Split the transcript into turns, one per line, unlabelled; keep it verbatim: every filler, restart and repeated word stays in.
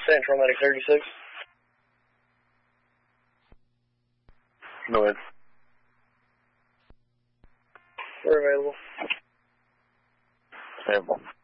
Central Medic thirty-six.
Go ahead.
We're available.
Available.